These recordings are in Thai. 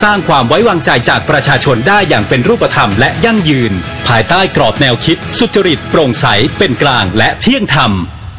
สร้างความไว้วางใจจากประชาชนได้อย่างเป็นรูปธรรมและยั่งยืนภายใต้กรอบแนวคิดสุจริตโปร่งใสเป็นกลางและเที่ยงธรรม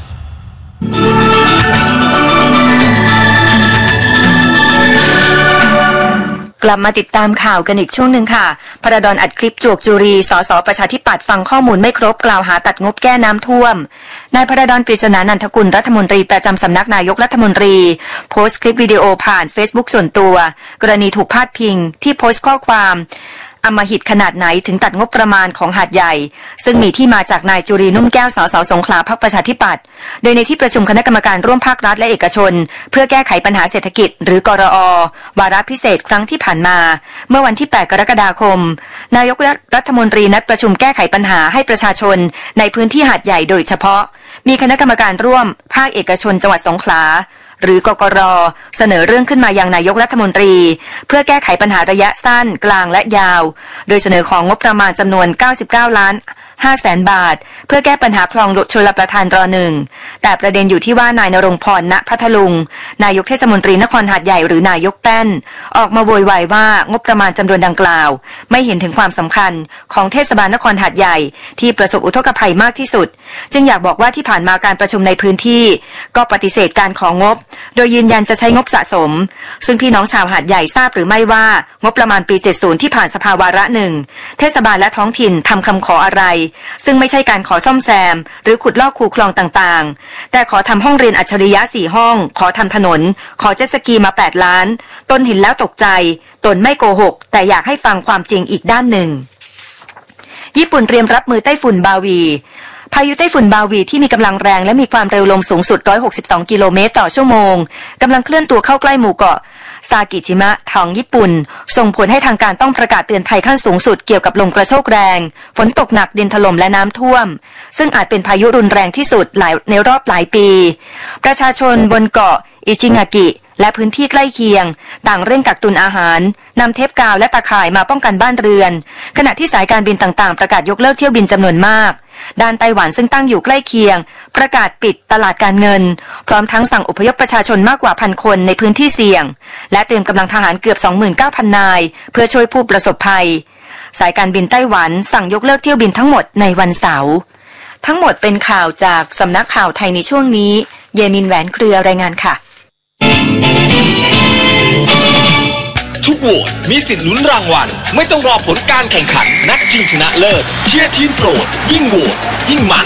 กลับมาติดตามข่าวกันอีกช่วงหนึ่งค่ะพระดอนอัดคลิปจวกจุรีสสประชาธิปัตย์ฟังข้อมูลไม่ครบกล่าวหาตัดงบแก้น้ำท่วมนายพระดอนปริศนานันทกุลรัฐมนตรีประจำสำนักนายกรัฐมนตรีโพสต์คลิปวิดีโอผ่าน Facebook ส่วนตัวกรณีถูกพาดพิงที่โพสต์ข้อความอำมหิตขนาดไหนถึงตัดงบประมาณของหาดใหญ่ซึ่งมีที่มาจากนายจุรีนุ่มแก้วสสสงขลาพรรคประชาธิปัตย์โดยในที่ประชุมคณะกรรมการร่วมภาครัฐและเอกชนเพื่อแก้ไขปัญหาเศรษฐกิจหรือกรอวาระพิเศษครั้งที่ผ่านมาเมื่อวันที่8กรกฎาคมนายกรัฐมนตรีนัดประชุมแก้ไขปัญหาให้ประชาชนในพื้นที่หาดใหญ่โดยเฉพาะมีคณะกรรมการร่วมภาคเอกชนจังหวัดสงขลาหรือกกร.เสนอเรื่องขึ้นมายังนายกรัฐมนตรีเพื่อแก้ไขปัญหาระยะสั้นกลางและยาวโดยเสนอของงบประมาณจำนวน99.5 ล้านบาทเพื่อแก้ปัญหาคลองชลประทานร.1แต่ประเด็นอยู่ที่ว่านายณรงค์พร ณ พัทลุงนายกเทศมนตรีนครหาดใหญ่หรือนายกแป้นออกมาโวยวายว่างบประมาณจำนวนดังกล่าวไม่เห็นถึงความสำคัญของเทศบาลนครหาดใหญ่ที่ประสบอุทกภัยมากที่สุดจึงอยากบอกว่าที่ผ่านมาการประชุมในพื้นที่ก็ปฏิเสธการของงบโดยยืนยันจะใช้งบสะสมซึ่งพี่น้องชาวหาดใหญ่ทราบหรือไม่ว่างบประมาณปี70ที่ผ่านสภาวาระหนึ่งเทศบาลและท้องถิ่นทำคำขออะไรซึ่งไม่ใช่การขอซ่อมแซมหรือขุดลอกคูคลองต่างๆแต่ขอทำห้องเรียนอัจฉริยะ4ห้องขอทำถนนขอเจ็ตสกีมา8 ล้านตนเห็นแล้วตกใจตนไม่โกหกแต่อยากให้ฟังความจริงอีกด้านหนึ่งญี่ปุ่นเตรียมรับมือไต้ฝุ่นบาวีพายุไต้ฝุ่นบาวีที่มีกำลังแรงและมีความเร็วลมสูงสุด162กิโลเมตรต่อชั่วโมงกำลังเคลื่อนตัวเข้าใกล้หมู่เกาะซากิชิมะของญี่ปุ่นส่งผลให้ทางการต้องประกาศเตือนภัยขั้นสูงสุดเกี่ยวกับลมกระโชกแรงฝนตกหนักดินถล่มและน้ำท่วมซึ่งอาจเป็นพายุรุนแรงที่สุดในรอบหลายปีประชาชนบนเกาะอิชิงากิและพื้นที่ใกล้เคียงต่างเร่งกักตุนอาหารนำเทปกาวและตะข่ายมาป้องกันบ้านเรือนขณะที่สายการบินต่างๆประกาศยกเลิกเที่ยวบินจำนวนมากด้านไต้หวันซึ่งตั้งอยู่ใกล้เคียงประกาศปิดตลาดการเงินพร้อมทั้งสั่งอพยพประชาชนมากกว่า 1,000 คนในพื้นที่เสี่ยงและเตรียมกำลังทหารเกือบ 29,000 นายเพื่อช่วยผู้ประสบภัยสายการบินไต้หวันสั่งยกเลิกเที่ยวบินทั้งหมดในวันเสาร์ทั้งหมดเป็นข่าวจากสำนักข่าวไทยในช่วงนี้เยมินแหวนเครือรายงานค่ะทุกโหวตมีสิทธิ์ลุ้นรางวัลไม่ต้องรอผลการแข่งขันนัดชิงชนะเลิศเชียร์ทีมโปรดยิ่งโหวตยิ่งมัน